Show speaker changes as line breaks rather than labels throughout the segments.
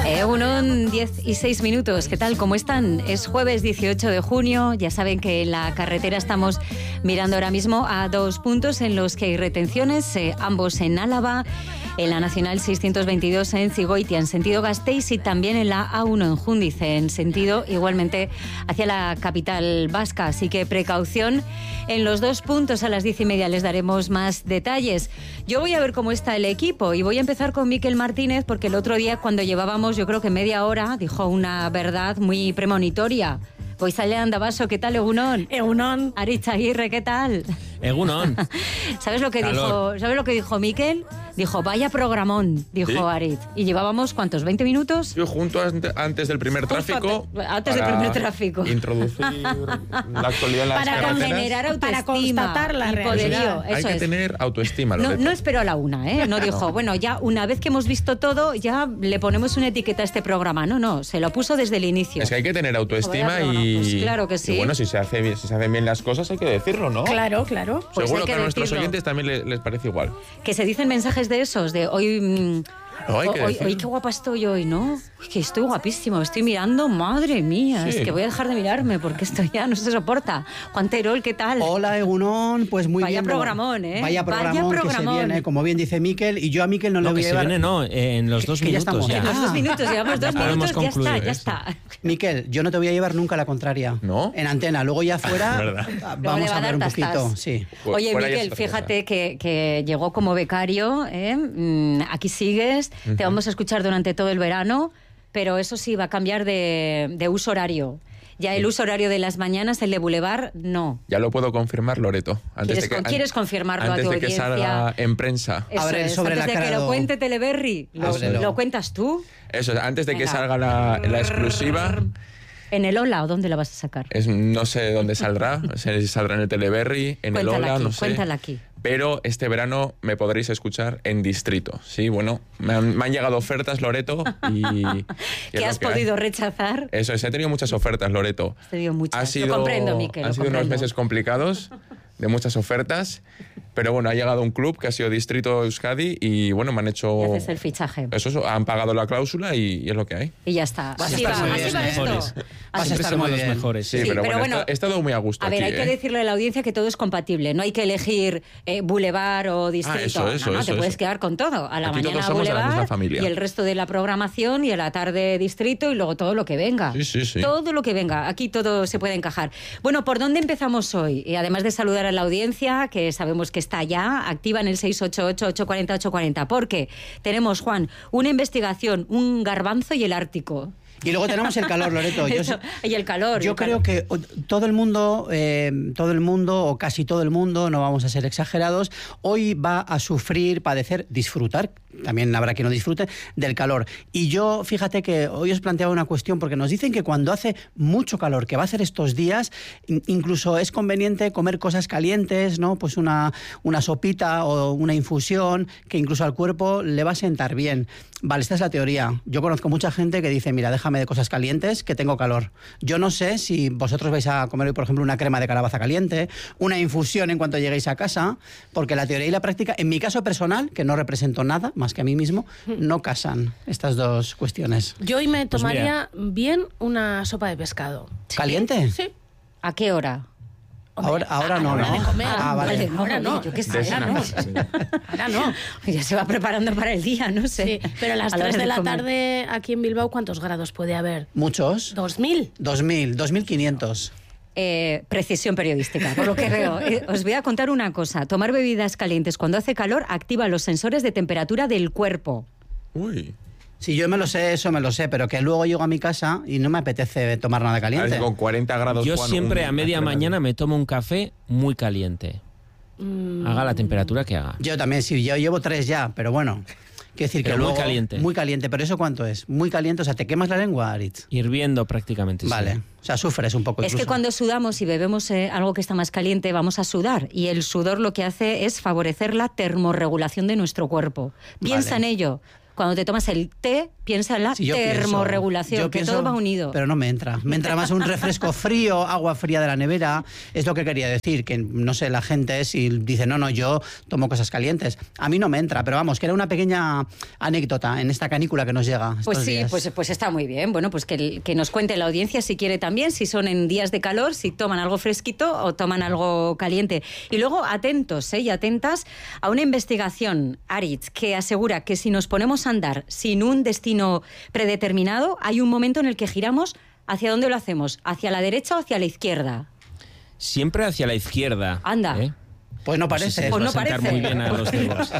Egunon, 10:06. ¿Qué tal? ¿Cómo están? Es jueves 18 de junio. Ya saben que en la carretera estamos mirando ahora mismo a 2 puntos en los que hay retenciones, ambos en Álava, en la Nacional 622 en Zigoitia, en sentido Gasteiz, y también en la A1 en Júndice, en sentido igualmente hacia la capital vasca. Así que precaución en los 2 puntos. A las 10:30 les daremos más detalles. Yo voy a ver cómo está el equipo y voy a empezar con Mikel Martínez, porque el otro día, cuando llevábamos yo creo que media hora, dijo una verdad muy premonitoria. Goizaldean Dabaso, ¿qué tal, Egunon?
Egunon.
Aritz Aguirre, ¿qué tal?
Egunon.
¿Sabes lo que dijo Mikel? Dijo, vaya programón, dijo, ¿sí? Aritz. Y llevábamos, ¿cuántos? ¿20 minutos?
Yo junto antes del primer tráfico.
Antes del primer tráfico.
Introducir la actualidad en las
para
carreteras.
Generar autoestima.
Para constatar la
realidad.
Hay que tener autoestima, Loreto.
No esperó a la una, ¿eh? No dijo, bueno, ya una vez que hemos visto todo, ya le ponemos una etiqueta a este programa. No, se lo puso desde el inicio.
Es que hay que tener autoestima y...
Pues claro que sí.
Y bueno, si se hacen bien las cosas, hay que decirlo, ¿no?
Claro.
Pues
seguro que a nuestros oyentes también les parece igual.
Que se dicen mensajes de esos, de hoy... Hoy qué guapa estoy hoy, ¿no? Que estoy guapísimo, estoy mirando, madre mía, sí. Es que voy a dejar de mirarme porque esto ya no se soporta. Juan Terol, ¿qué tal?
Hola, Egunon, pues muy
Vaya
bien.
Programón, ¿eh?
Vaya programón que se viene, como bien dice Mikel, y yo a Mikel no le voy a llevar...
en los 2 minutos
ya estamos.
ya.
En los 2 minutos, llevamos 2 minutos, ya está.
Mikel, yo no te voy a llevar nunca a la contraria.
¿No?
En antena, luego ya fuera vamos a hablar un poquito. Sí.
Oye, Mikel, fíjate que llegó como becario, aquí sigues, te vamos a escuchar durante todo el verano, pero eso sí, va a cambiar de uso horario. Ya el uso horario de las mañanas, el de Boulevard, no.
Ya lo puedo confirmar, Loreto.
¿Quieres confirmarlo a tu audiencia?
Antes de que salga en prensa.
Eso es, antes de que lo cuente Teleberry. ¿Lo cuentas tú?
Eso es, antes de que salga la exclusiva...
¿En el Hola o dónde la vas a sacar?
No sé dónde saldrá. No sé si saldrá en el Teleberry, en el Hola, no sé.
Cuéntala aquí.
Pero este verano me podréis escuchar en Distrito. Sí, bueno, me han llegado ofertas, Loreto, y
¿Qué has podido rechazar?
Eso es, he tenido muchas ofertas, Loreto.
He tenido muchas. Lo comprendo, Mikel.
Han sido unos meses complicados, de muchas ofertas, pero bueno, ha llegado un club que ha sido Distrito Euskadi y bueno, me han hecho...
Y haces el fichaje.
Eso, han pagado la cláusula y es lo que hay.
Y ya está.
Así va esto. Siempre somos los mejores.
Sí, pero bueno, he estado muy a gusto aquí.
A ver, hay que decirle a la audiencia que todo es compatible. No hay que elegir Boulevard o Distrito.
Eso,
te puedes quedar con todo. A la
aquí
mañana
todos
Boulevard
somos la misma familia.
Y el resto de la programación, y a la tarde Distrito, y luego todo lo que venga.
Sí.
Todo lo que venga. Aquí todo se puede encajar. Bueno, ¿por dónde empezamos hoy? Y además de saludar a la audiencia, que sabemos que está ya activa en el 688-840-840, porque tenemos, Juan, una investigación, un garbanzo y el Ártico.
Y luego tenemos el calor, Loreto.
Y el calor.
Yo creo que todo el mundo, o casi todo el mundo, no vamos a ser exagerados, hoy va a sufrir, padecer, disfrutar, también habrá quien no disfrute, del calor. Y yo, fíjate que hoy os planteaba una cuestión, porque nos dicen que cuando hace mucho calor, que va a hacer estos días, incluso es conveniente comer cosas calientes, ¿no? Pues una sopita o una infusión, que incluso al cuerpo le va a sentar bien. Vale, esta es la teoría. Yo conozco mucha gente que dice, mira, déjame de cosas calientes, que tengo calor. Yo no sé si vosotros vais a comer hoy, por ejemplo, una crema de calabaza caliente, una infusión en cuanto lleguéis a casa, porque la teoría y la práctica, en mi caso personal, que no represento nada más que a mí mismo, no casan estas dos cuestiones.
Yo hoy me tomaría bien una sopa de pescado.
¿Caliente?
Sí.
¿A qué hora?
Ahora no, ¿no?
De comer.
Vale.
Ahora no.
Yo qué sé, ahora no. Ya se va preparando para el día, no sé.
Sí, pero a las 3 de la tarde aquí en Bilbao, ¿cuántos grados puede haber?
Muchos.
2.000.
2.500.
Precisión periodística, por lo que veo. Os voy a contar una cosa. Tomar bebidas calientes cuando hace calor activa los sensores de temperatura del cuerpo.
Uy.
Sí, yo me lo sé, pero que luego llego a mi casa y no me apetece tomar nada caliente.
A ver, con 40 grados...
Yo siempre a media mañana me tomo un café muy caliente. Haga la temperatura que haga.
Yo también, sí, yo llevo 3 ya, pero bueno... Quiero decir
pero
que luego,
muy caliente.
Muy caliente, pero ¿eso cuánto es? Muy caliente, o sea, ¿te quemas la lengua, Aritz?
Hirviendo prácticamente,
vale.
Sí.
O sea, sufres un poco.
Es que cuando sudamos y bebemos algo que está más caliente, vamos a sudar. Y el sudor lo que hace es favorecer la termorregulación de nuestro cuerpo. Piensa en ello. cuando te tomas el té, piensa en la termorregulación, que todo va unido.
Pero no me entra. Me entra más un refresco frío, agua fría de la nevera. Es lo que quería decir, que no sé, la gente si dice, no, yo tomo cosas calientes. A mí no me entra, pero vamos, que era una pequeña anécdota en esta canícula que nos llega estos
Pues sí,
días.
pues está muy bien. Bueno, pues que nos cuente la audiencia si quiere también, si son en días de calor, si toman algo fresquito o toman algo caliente. Y luego atentos y atentas a una investigación, Aritz, que asegura que si nos ponemos a andar sin un destino predeterminado, hay un momento en el que giramos. ¿Hacia dónde lo hacemos? ¿Hacia la derecha o hacia la izquierda?
Siempre hacia la izquierda.
Anda.
Pues no parece.
Pues no
va a sentar
parece.
muy bien a los dedos.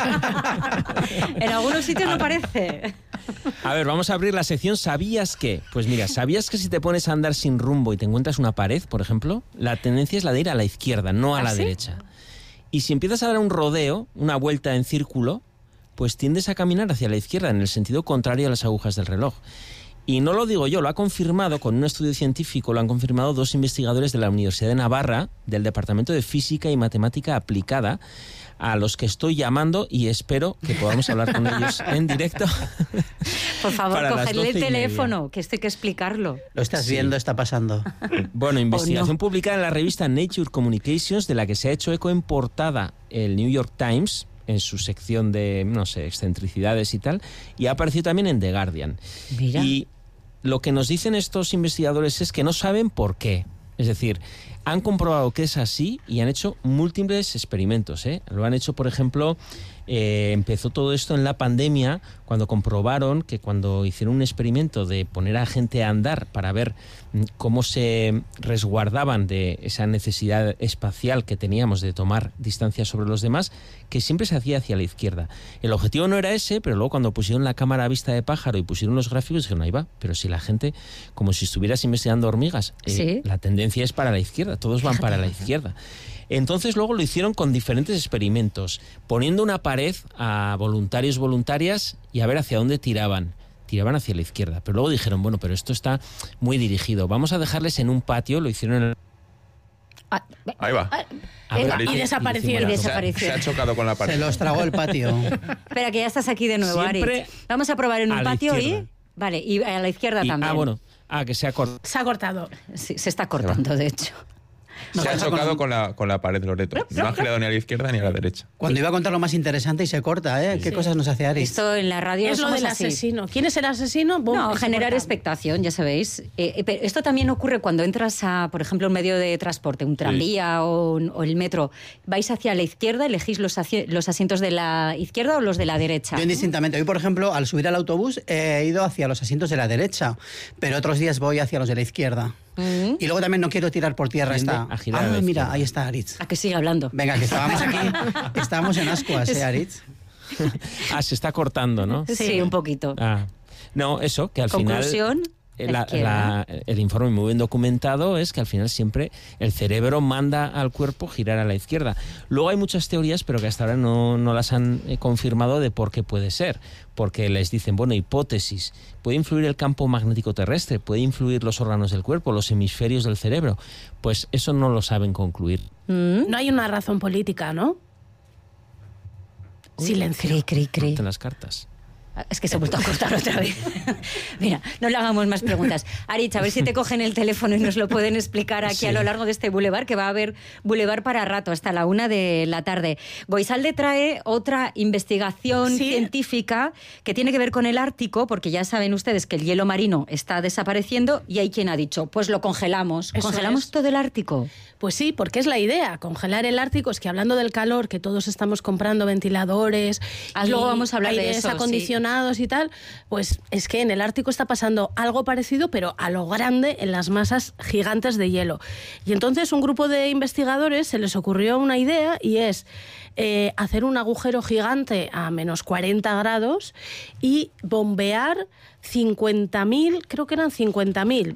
En algunos sitios no parece.
A ver, vamos a abrir la sección ¿Sabías qué? Pues mira, ¿sabías que si te pones a andar sin rumbo y te encuentras una pared, por ejemplo, la tendencia es la de ir a la izquierda, no a la derecha? Y si empiezas a dar un rodeo, una vuelta en círculo, pues tiendes a caminar hacia la izquierda, en el sentido contrario a las agujas del reloj. Y no lo digo yo, lo ha confirmado con un estudio científico, lo han confirmado 2 investigadores de la Universidad de Navarra, del Departamento de Física y Matemática Aplicada, a los que estoy llamando y espero que podamos hablar con ellos en directo.
Por favor, cogedle el teléfono, que esto hay que explicarlo.
Lo estás viendo, está pasando.
Bueno, investigación publicada en la revista Nature Communications, de la que se ha hecho eco en portada el New York Times, en su sección de, no sé, excentricidades y tal, y ha aparecido también en The Guardian.
Mira.
Y lo que nos dicen estos investigadores es que no saben por qué. Es decir, han comprobado que es así y han hecho múltiples experimentos, ¿eh? Lo han hecho, por ejemplo, empezó todo esto en la pandemia, cuando comprobaron que cuando hicieron un experimento de poner a gente a andar para ver cómo se resguardaban de esa necesidad espacial que teníamos de tomar distancia sobre los demás, que siempre se hacía hacia la izquierda. El objetivo no era ese, pero luego cuando pusieron la cámara a vista de pájaro y pusieron los gráficos, dijeron, ahí va, pero si la gente, como si estuvieras investigando hormigas,
¿sí?
La tendencia es para la izquierda, todos van para la izquierda. Entonces luego lo hicieron con diferentes experimentos, poniendo una pared a voluntarios, voluntarias y a ver hacia dónde tiraban. Tiraban hacia la izquierda, pero luego dijeron, bueno, pero esto está muy dirigido, vamos a dejarles en un patio, lo hicieron en el...
Ahí va.
Y desaparecieron.
Se ha chocado con la pared.
Se los tragó el patio.
Espera, que ya estás aquí de nuevo,
Siempre
Aritz. Vamos a probar en un
a la
patio
izquierda.
y... Vale, y a la izquierda también.
Ah, bueno. Ah, que se ha cortado.
Se ha cortado.
Sí, se está cortando, de hecho.
Se ha chocado con la pared, Loreto. No ha girado ni a la izquierda ni a la derecha.
Cuando iba a contar lo más interesante y se corta, ¿eh? ¿Qué cosas nos hace Aritz?
Esto en la radio
Es lo
somos
del
así.
asesino. ¿Quién es el asesino? Bum,
No,
se
generar
corta.
expectación, ya sabéis. Pero esto también ocurre cuando entras a, por ejemplo, un medio de transporte, un tranvía o el metro. ¿Vais hacia la izquierda? ¿Elegís los asientos de la izquierda o los de la derecha?
Yo indistintamente. Hoy, por ejemplo, al subir al autobús he ido hacia los asientos de la derecha, pero otros días voy hacia los de la izquierda. Y luego también no quiero tirar por tierra
Tiende
esta...
a girar a la
mira,
izquierda.
ahí está Aritz.
A que sigue hablando.
Venga, que estábamos aquí, estábamos en ascuas, Aritz.
Ah, se está cortando, ¿no?
Sí, un poquito.
Ah. No, eso, que al
Conclusión,
final... el informe muy bien documentado es que al final siempre el cerebro manda al cuerpo girar a la izquierda. Luego hay muchas teorías, pero que hasta ahora no las han confirmado de por qué puede ser. Porque les dicen, bueno, hipótesis, puede influir el campo magnético terrestre, puede influir los órganos del cuerpo, los hemisferios del cerebro. Pues eso no lo saben concluir.
No hay una razón política, ¿no? Silencio.
Cri.
En las cartas.
Es que se ha vuelto a cortar otra vez. Mira, no le hagamos más preguntas. Aritz, a ver si te cogen el teléfono y nos lo pueden explicar aquí a lo largo de este bulevar, que va a haber bulevar para rato, hasta la 1 de la tarde. Goizalde trae otra investigación científica que tiene que ver con el Ártico, porque ya saben ustedes que el hielo marino está desapareciendo y hay quien ha dicho, pues lo congelamos.
Eso
¿Congelamos
es.
todo el Ártico?
Pues sí, porque es la idea. Congelar el Ártico, es que hablando del calor, que todos estamos comprando ventiladores,
Luego vamos a hablar de
aires
eso,
acondicionados y tal, pues es que en el Ártico está pasando algo parecido, pero a lo grande, en las masas gigantes de hielo. Y entonces un grupo de investigadores se les ocurrió una idea y es hacer un agujero gigante a menos 40 grados y bombear 50.000, creo que eran 50.000,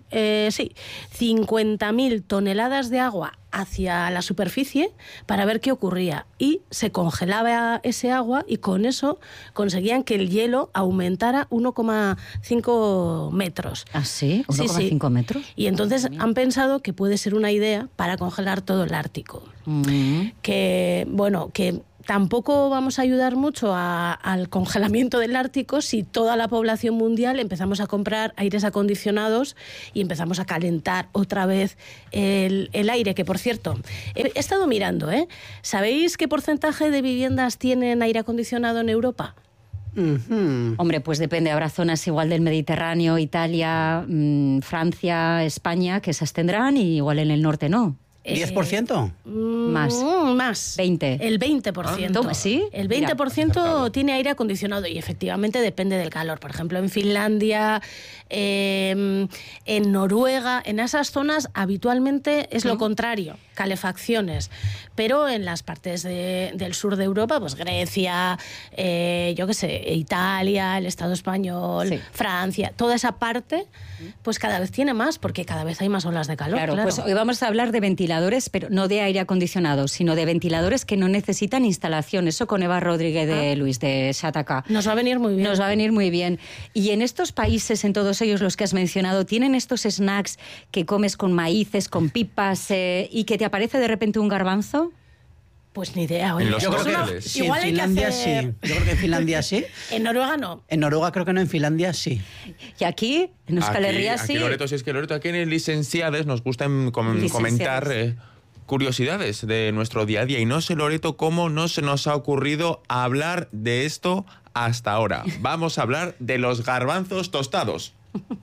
50.000 toneladas de agua hacia la superficie para ver qué ocurría. Y se congelaba ese agua y con eso conseguían que el hielo aumentara 1,5 metros.
¿Ah, sí? ¿1,5 metros?
Y entonces han pensado que puede ser una idea para congelar todo el Ártico. Que, bueno, que tampoco vamos a ayudar mucho al congelamiento del Ártico si toda la población mundial empezamos a comprar aires acondicionados y empezamos a calentar otra vez el aire, que por cierto, he estado mirando, ¿sabéis qué porcentaje de viviendas tienen aire acondicionado en Europa?
Hombre, pues depende, habrá zonas igual del Mediterráneo, Italia, Francia, España, que esas tendrán, y igual en el norte no.
¿10%?
Más.
20.
El 20%.
Toma, ¿sí?
El 20% tiene aire acondicionado y efectivamente depende del calor. Por ejemplo, en Finlandia, en Noruega, en esas zonas habitualmente es lo contrario, calefacciones. Pero en las partes del sur de Europa, pues Grecia, yo qué sé, Italia, el Estado español, Francia, toda esa parte, pues cada vez tiene más porque cada vez hay más olas de calor.
Claro, pues hoy vamos a hablar de ventiladores, pero no de aire acondicionado, sino de ventiladores que no necesitan instalación. Eso con Eva Rodríguez de Luis, de Shataka.
Nos va a venir muy bien.
Nos va a venir muy bien. Y en estos países, en todos ellos los que has mencionado, ¿tienen estos snacks que comes con maíces, con pipas y que te aparece de repente un garbanzo?
Pues ni idea. Oye.
En los cócteles.
Sí, en Finlandia sí. Yo creo que en Finlandia sí.
En Noruega no.
En Noruega creo que no, en Finlandia sí.
Y aquí, en Euskal Herria sí.
Aquí, Loreto, si es que Loreto, aquí en el Licenciades nos gusta comentar curiosidades de nuestro día a día. Y no sé, Loreto, cómo no se nos ha ocurrido hablar de esto hasta ahora. Vamos a hablar de los garbanzos tostados.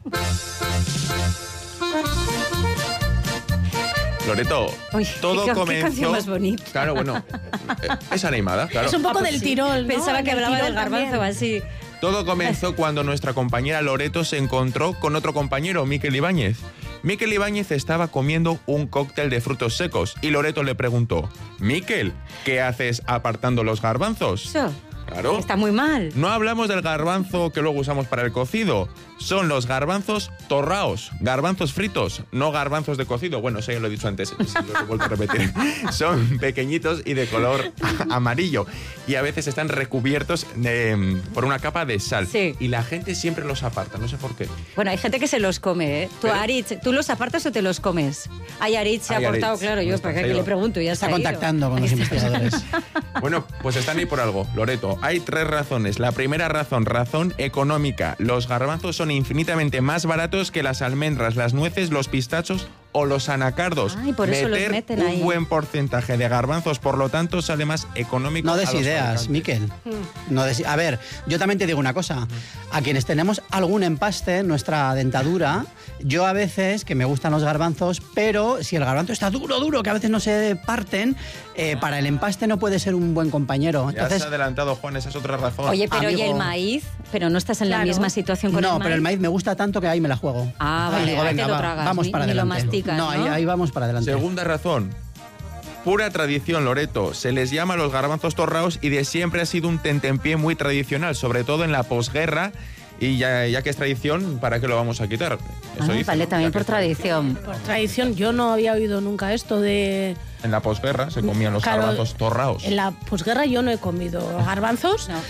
Loreto, todo comenzó...
Qué canción más bonita.
Claro, bueno, es animada, claro.
Es un poco del Tirol, ¿no?
Pensaba que hablaba del garbanzo así.
Todo comenzó cuando nuestra compañera Loreto se encontró con otro compañero, Miquel Ibáñez. Miquel Ibáñez estaba comiendo un cóctel de frutos secos y Loreto le preguntó: Miquel, ¿qué haces apartando los garbanzos?
Eso.
Claro.
Está muy mal.
No hablamos del garbanzo que luego usamos para el cocido. Son los garbanzos torraos, garbanzos fritos, no garbanzos de cocido. Bueno, eso ya lo he dicho antes, si lo he vuelto a repetir. Son pequeñitos y de color amarillo. Y a veces están recubiertos por una capa de sal.
Sí.
Y la gente siempre los aparta, no sé por qué.
Bueno, hay gente que se los come, ¿eh? Tú, Aritz, ¿tú los apartas o te los comes? Ay, Aritz se ha portado, claro, yo para que le pregunto, ya
está contactando con los investigadores.
Bueno, pues están ahí por algo, Loreto. Hay 3 razones. La primera razón económica. Los garbanzos son infinitamente más baratos que las almendras, las nueces, los pistachos o los anacardos.
Ay, por eso los meten ahí.
Un buen porcentaje de garbanzos, por lo tanto, sale más económico.
No des ideas, Miquel. No a ver, yo también te digo una cosa. A quienes tenemos algún empaste en nuestra dentadura, yo a veces, que me gustan los garbanzos, pero si el garbanzo está duro, que a veces no se parten, para el empaste no puede ser un buen compañero. Entonces,
ya se ha adelantado, Juan, esa es otra razón.
Oye, pero
Amigo,
¿y el maíz? Pero no estás en la misma situación con el maíz.
No, pero el maíz me gusta tanto que ahí me la juego.
Ah, vale,
digo, venga,
te lo tragas,
vamos para
ni
adelante.
lo masticas, ¿no?
Ahí vamos para adelante.
Segunda razón. Pura tradición, Loreto. Se les llama los garbanzos torraos y de siempre ha sido un tentempié muy tradicional, sobre todo en la posguerra. Y ya que es tradición, ¿para qué lo vamos a quitar? Eso dice,
vale,
¿no?
también por tradición.
Por tradición, yo no había oído nunca esto de...
En la posguerra se comían los garbanzos torraos.
En la posguerra yo no he comido garbanzos,
No.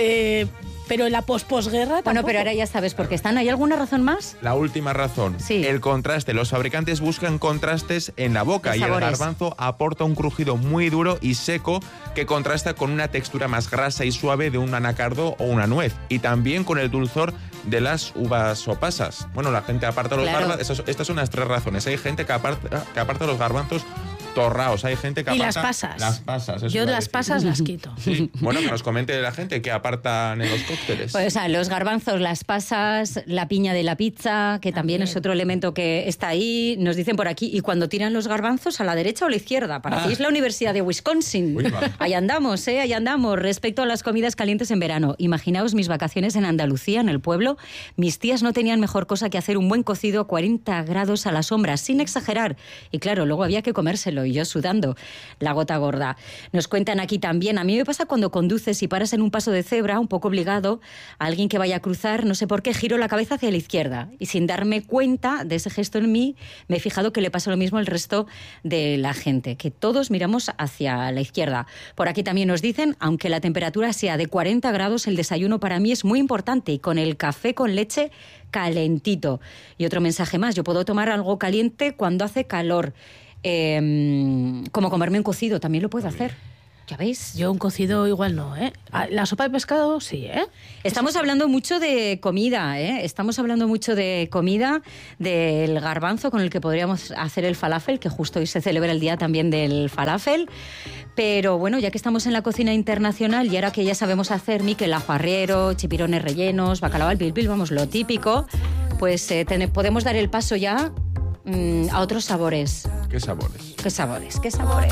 pero en la posguerra tampoco.
Bueno, pero ahora ya sabes por qué están. ¿Hay alguna razón más?
La última razón,
Sí.
el contraste. Los fabricantes buscan contrastes en la boca
De
y el
sabores.
garbanzo aporta un crujido muy duro y seco que contrasta con una textura más grasa y suave de un anacardo o una nuez y también con el dulzor de las uvas o pasas. Bueno, la gente aparta los
Claro.
garbanzos. Estas son las 3 razones. Hay gente que aparta los garbanzos torraos, hay gente que
Y
aparta...
las pasas.
Las pasas, eso
Yo
iba a
las
decir.
pasas las quito.
Sí. Bueno, que nos comente la gente que apartan en los cócteles.
Pues los garbanzos, las pasas, la piña de la pizza, que también es otro elemento que está ahí. Nos dicen por aquí, y cuando tiran los garbanzos, ¿a la derecha o a la izquierda? Para ti es la Universidad de Wisconsin.
Uy, va.
Ahí andamos, ahí andamos. Respecto a las comidas calientes en verano, imaginaos mis vacaciones en Andalucía, en el pueblo. Mis tías no tenían mejor cosa que hacer un buen cocido a 40 grados a la sombra, sin exagerar. Y claro, luego había que comérselo y yo sudando la gota gorda. Nos cuentan aquí también, a mí me pasa cuando conduces y paras en un paso de cebra, un poco obligado, a alguien que vaya a cruzar, no sé por qué, giro la cabeza hacia la izquierda. Y sin darme cuenta de ese gesto en mí, me he fijado que le pasa lo mismo al resto de la gente, que todos miramos hacia la izquierda. Por aquí también nos dicen, aunque la temperatura sea de 40 grados, el desayuno para mí es muy importante y con el café con leche calentito. Y otro mensaje más, yo puedo tomar algo caliente cuando hace calor. Como comerme un cocido, también lo puedo hacer. ¿Ya veis?
Yo un cocido igual no, ¿eh? La sopa de pescado sí, ¿eh?
Estamos hablando mucho de comida, ¿eh? Estamos hablando mucho de comida, del garbanzo con el que podríamos hacer el falafel, que justo hoy se celebra el día también del falafel. Pero bueno, ya que estamos en la cocina internacional y ahora que ya sabemos hacer Miquel ajo arriero, chipirones rellenos, bacalao al bilbil, vamos, lo típico, pues podemos dar el paso ya a otros sabores.
¿Qué sabores?
¿Qué sabores? ¿Qué sabores?